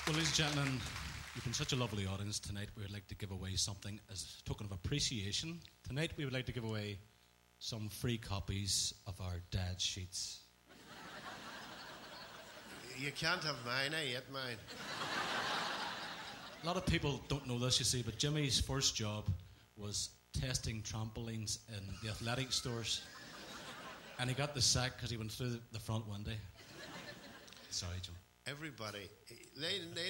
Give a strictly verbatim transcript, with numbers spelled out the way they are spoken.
Well, ladies and gentlemen, you've been such a lovely audience tonight. We would like to give away something as a token of appreciation. Tonight we would like to give away some free copies of our dad sheets. You can't have mine, I ate mine. A lot of people don't know this, you see, but Jimmy's first job was testing trampolines in the athletic stores. And he got the sack because he went through the front window. Sorry, Jim. Everybody, they, they